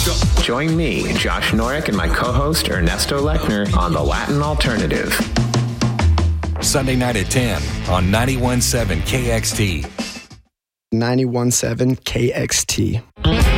Join me, Josh Norick, and my co-host Ernesto Lechner on The Latin Alternative. Sunday night at 10 on 91.7 KXT. 91.7 KXT.